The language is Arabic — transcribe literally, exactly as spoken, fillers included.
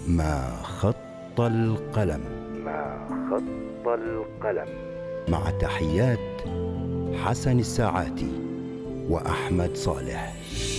ما خط القلم. ما خط القلم. مع تحيات حسن الساعاتي وأحمد صالح.